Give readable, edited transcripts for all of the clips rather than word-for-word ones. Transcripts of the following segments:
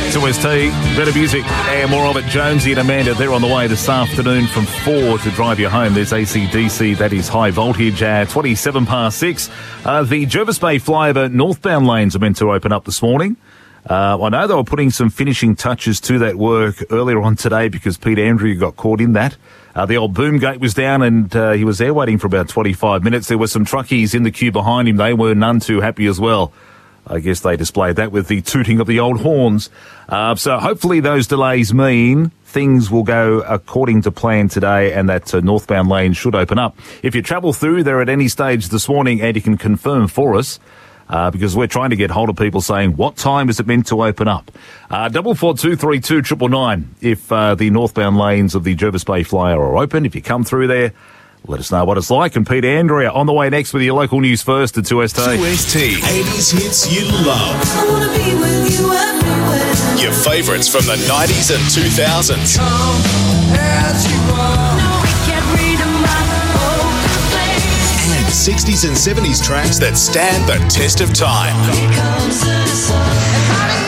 2ST, better music and more of it. Jonesy and Amanda, they're on the way this afternoon from 4 to drive you home. There's AC/DC, that is high voltage, 27 past 6. The Jervis Bay flyover northbound lanes are meant to open up this morning. I know they were putting some finishing touches to that work earlier on today because Pete Andrew got caught in that. The old boom gate was down and he was there waiting for about 25 minutes. There were some truckies in the queue behind him. They were none too happy as well. I guess they displayed that with the tooting of the old horns. So hopefully those delays mean things will go according to plan today and that northbound lane should open up. If you travel through there at any stage this morning, and you can confirm for us, because we're trying to get hold of people saying, what time is it meant to open up? 4423 299 if the northbound lanes of the Jervis Bay Flyer are open. If you come through there, let us know what it's like. And Peter Andrea on the way next with your local news first at 2ST. 2ST, 80s hits you love. I wanna be with you everywhere. Your favourites from the 90s and 2000s. Come as you are. No, we can't read my whole place. And 60s and 70s tracks that stand the test of time. Here comes the sun.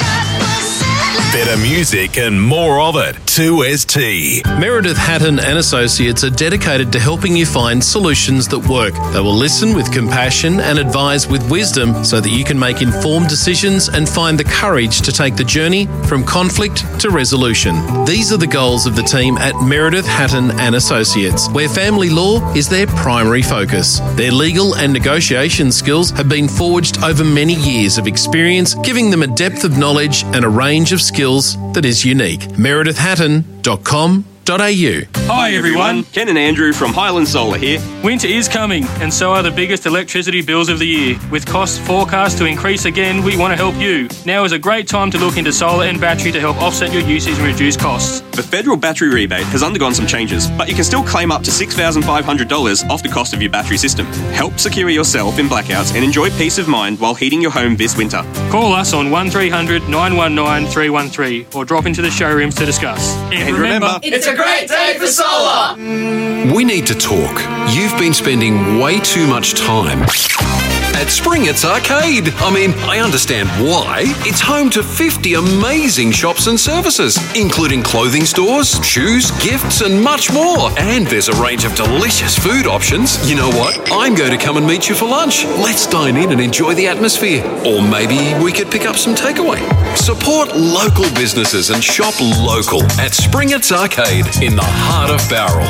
Better music and more of it. 2ST. Meredith Hatton and Associates are dedicated to helping you find solutions that work. They will listen with compassion and advise with wisdom so that you can make informed decisions and find the courage to take the journey from conflict to resolution. These are the goals of the team at Meredith Hatton and Associates, where family law is their primary focus. Their legal and negotiation skills have been forged over many years of experience, giving them a depth of knowledge and a range of skills that is unique. meredithhatton.com.au. Hi everyone, Ken and Andrew from Highland Solar here. winter is coming and so are the biggest electricity bills of the year. With costs forecast to increase again, we want to help you. Now is a great time to look into solar and battery to help offset your usage and reduce costs. The federal battery rebate has undergone some changes, but you can still claim up to $6,500 off the cost of your battery system. Help secure yourself in blackouts and enjoy peace of mind while heating your home this winter. Call us on 1300 919 313 or drop into the showrooms to discuss. And remember, It's a great day for solar! We need to talk. You've been spending way too much time at Springett's Arcade. I mean, I understand why. It's home to 50 amazing shops and services, including clothing stores, shoes, gifts, and much more. And there's a range of delicious food options. You know what? I'm going to come and meet you for lunch. Let's dine in and enjoy the atmosphere. Or maybe we could pick up some takeaway. Support local businesses and shop local at Springett's Arcade in the heart of Bowral.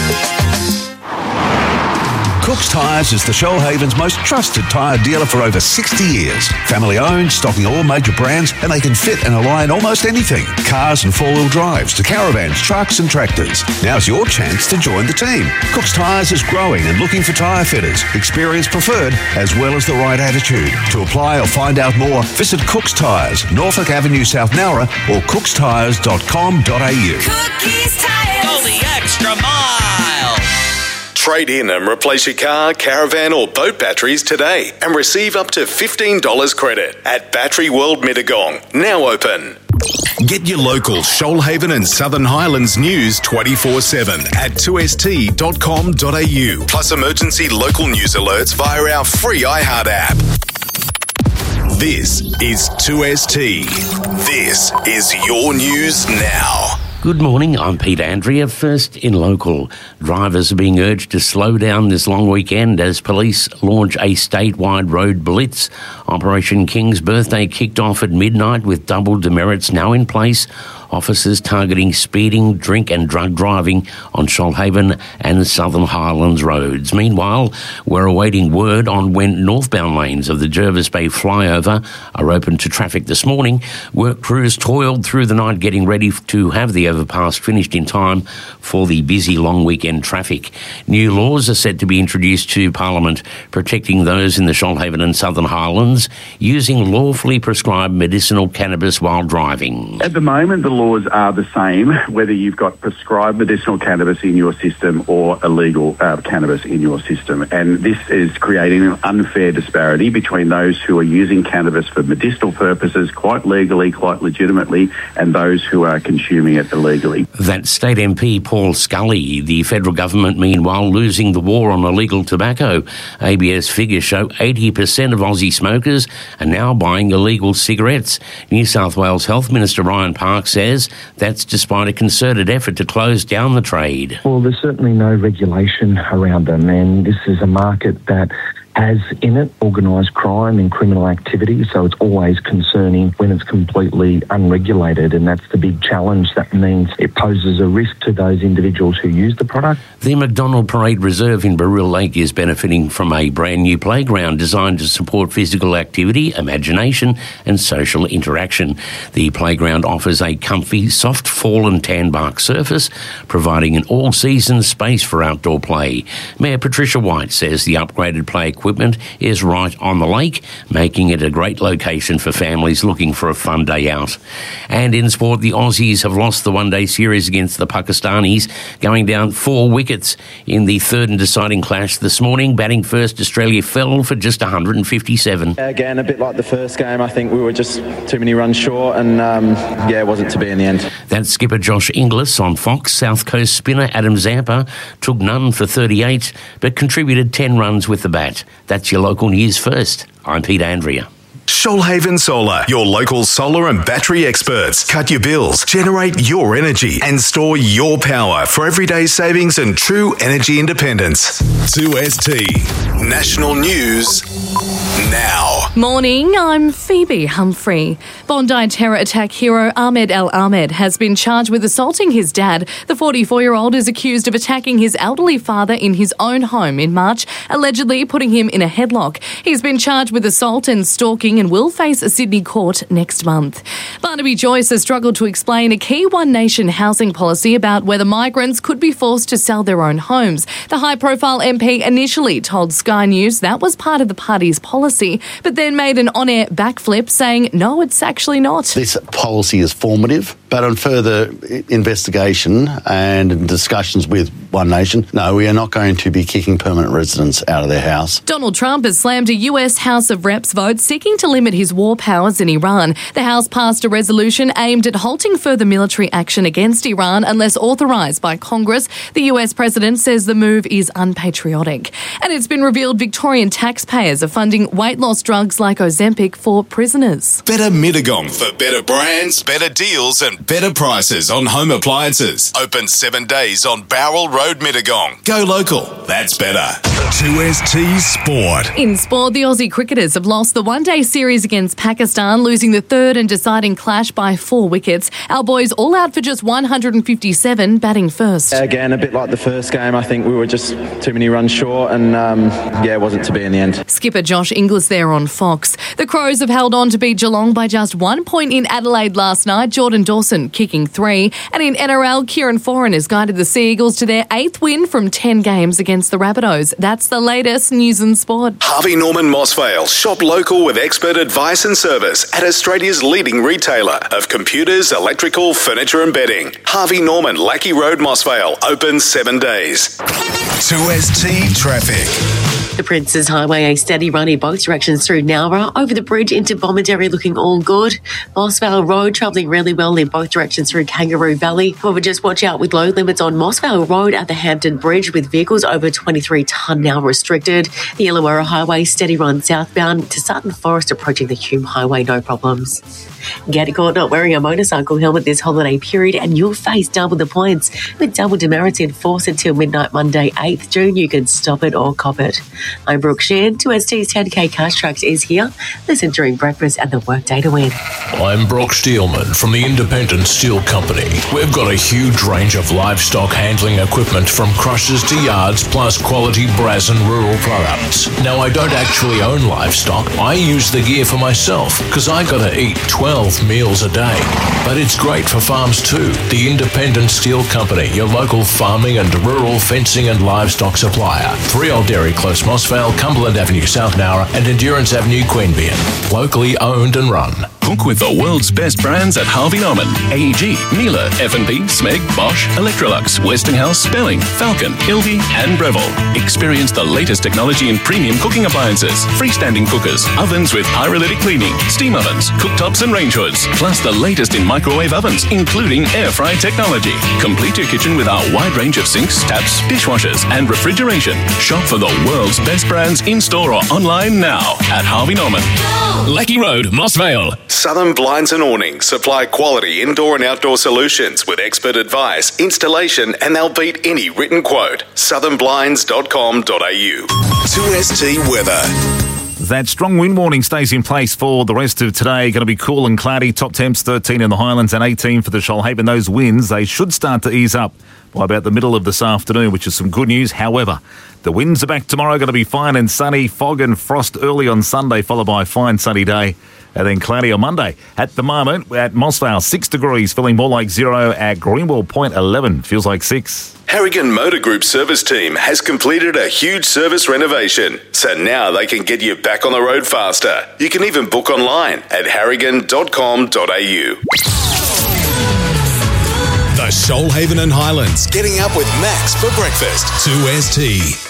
Cook's Tyres is the Shoalhaven's most trusted tyre dealer for over 60 years. Family owned, stocking all major brands, and they can fit and align almost anything. Cars and four-wheel drives to caravans, trucks and tractors. Now's your chance to join the team. Cook's Tyres is growing and looking for tyre fitters, experience preferred, as well as the right attitude. To apply or find out more, visit Cook's Tyres, Norfolk Avenue, South Nowra, or cookstyres.com.au. Cookies Tires. Go the extra mile! Trade in and replace your car, caravan or boat batteries today and receive up to $15 credit at Battery World Mittagong. Now open. Get your local Shoalhaven and Southern Highlands news 24/7 at 2st.com.au. Plus emergency local news alerts via our free iHeart app. This is 2ST. This is your news now. Good morning, I'm Pete Andrea. First in local, drivers are being urged to slow down this long weekend as police launch a statewide road blitz. Operation King's Birthday kicked off at midnight with double demerits now in place. Officers targeting speeding, drink and drug driving on Shoalhaven and Southern Highlands roads. Meanwhile, we're awaiting word on when northbound lanes of the Jervis Bay flyover are open to traffic this morning. Work crews toiled through the night getting ready to have the overpass finished in time for the busy long weekend traffic. New laws are set to be introduced to Parliament protecting those in the Shoalhaven and Southern Highlands using lawfully prescribed medicinal cannabis while driving. At the moment, the laws are the same, whether you've got prescribed medicinal cannabis in your system or illegal cannabis in your system. And this is creating an unfair disparity between those who are using cannabis for medicinal purposes, quite legally, quite legitimately, and those who are consuming it illegally. That's State MP Paul Scully. The federal government, meanwhile, losing the war on illegal tobacco. ABS figures show 80% of Aussie smokers are now buying illegal cigarettes. New South Wales Health Minister Ryan Park says that's despite a concerted effort to close down the trade. Well, there's certainly no regulation around them, and this is a market that has in it organised crime and criminal activity, so it's always concerning when it's completely unregulated, and that's the big challenge. That means it poses a risk to those individuals who use the product. The McDonald Parade Reserve in Baril Lake is benefiting from a brand new playground designed to support physical activity, imagination and social interaction. The playground offers a comfy, soft fall and tan bark surface, providing an all-season space for outdoor play. Mayor Patricia White says the upgraded play equipment is right on the lake, making it a great location for families looking for a fun day out. And in sport, the Aussies have lost the one-day series against the Pakistanis, going down 4 wickets in the third and deciding clash this morning. Batting first, Australia fell for just 157. Again, a bit like the first game, I think we were just too many runs short and, it wasn't to be in the end. That's skipper Josh Inglis on Fox. South Coast spinner Adam Zampa took none for 38, but contributed 10 runs with the bat. That's your local news first. I'm Pete Andrea. Shoalhaven Solar, your local solar and battery experts. Cut your bills, generate your energy, and store your power for everyday savings and true energy independence. 2ST National News now. Morning, I'm Phoebe Humphrey. Bondi terror attack hero Ahmed El Ahmed has been charged with assaulting his dad. The 44-year-old is accused of attacking his elderly father in his own home in March, allegedly putting him in a headlock. He's been charged with assault and stalking and will face a Sydney court next month. Barnaby Joyce has struggled to explain a key One Nation housing policy about whether migrants could be forced to sell their own homes. The high-profile MP initially told Sky News that was part of the party's policy, but then made an on-air backflip saying, no, it's actually not. This policy is formative, but on further investigation and discussions with One Nation, no, we are not going to be kicking permanent residents out of their house. Donald Trump has slammed a US House of Reps vote seeking to limit his war powers in Iran. The House passed a resolution aimed at halting further military action against Iran unless authorised by Congress. The US president says the move is unpatriotic. And it's been revealed Victorian taxpayers are funding weight loss drugs like Ozempic for prisoners. Better Mittagong for better brands, better deals and better prices on home appliances. Open 7 days on Bowral Road, Mittagong. Go local. That's better. 2ST Sport. In sport, the Aussie cricketers have lost the one-day series against Pakistan, losing the third and deciding clash by 4 wickets. Our boys all out for just 157, batting first. Again, a bit like the first game, I think we were just too many runs short and, it wasn't to be in the end. Skipper Josh Inglis there on Fox. The Crows have held on to beat Geelong by just 1 point in Adelaide last night. Jordan Dawson kicking 3. And in NRL, Kieran Foran has guided the Sea Eagles to their 8th win from 10 games against the Rabbitohs. That's the latest news and sport. Harvey Norman Mossvale. Shop local with expert advice and service at Australia's leading retailer of computers, electrical, furniture and bedding. Harvey Norman, Lackey Road, Mossvale. Open 7 days. 2ST Traffic. The Princes Highway, a steady run in both directions through Nowra, over the bridge into Bomaderry looking all good. Mossvale Road travelling really well in both directions through Kangaroo Valley. However, just watch out with load limits on Mossvale Road at the Hampton Bridge with vehicles over 23 tonne now restricted. The Illawarra Highway, steady run southbound to Sutton Forest approaching the Hume Highway, no problems. Get caught not wearing a motorcycle helmet this holiday period and you'll face double the points. With double demerits in force until midnight Monday 8th June, you can stop it or cop it. I'm Brooke Sheehan. 2ST's 10K Cash Tracks is here. Listen during breakfast and the workday to win. I'm Brock Steelman from the Independent Steel Company. We've got a huge range of livestock handling equipment from crushers to yards, plus quality brass and rural products. Now, I don't actually own livestock. I use the gear for myself because I gotta eat 12 meals a day. But it's great for farms too. The Independent Steel Company, your local farming and rural fencing and livestock supplier. 3 Old Dairy Close, Mossvale, Cumberland Avenue, South Nowra, and Endurance Avenue, Queanbeyan. Locally owned and run. Cook with the world's best brands at Harvey Norman, AEG, Miele, F&B, Smeg, Bosch, Electrolux, Westinghouse, Belling, Falcon, Ilby and Breville. Experience the latest technology in premium cooking appliances, freestanding cookers, ovens with pyrolytic cleaning, steam ovens, cooktops and range hoods, plus the latest in microwave ovens, including air fry technology. Complete your kitchen with our wide range of sinks, taps, dishwashers and refrigeration. Shop for the world's best brands in-store or online now at Harvey Norman. Lecky Road, Mossvale. Southern Blinds and Awnings supply quality indoor and outdoor solutions with expert advice, installation, and they'll beat any written quote. southernblinds.com.au. 2ST weather. That strong wind warning stays in place for the rest of today. Going to be cool and cloudy. Top temps 13 in the Highlands and 18 for the Shoalhaven. Those winds, they should start to ease up by about the middle of this afternoon, which is some good news. However, the winds are back tomorrow, going to be fine and sunny. Fog and frost early on Sunday, followed by a fine sunny day. And then cloudy on Monday. At the moment, at Mossvale, 6 degrees, feeling more like 0. At Greenwell Point, 11, feels like 6. Harrigan Motor Group service team has completed a huge service renovation, so now they can get you back on the road faster. You can even book online at harrigan.com.au. The Shoalhaven and Highlands, getting up with Max for breakfast. 2ST.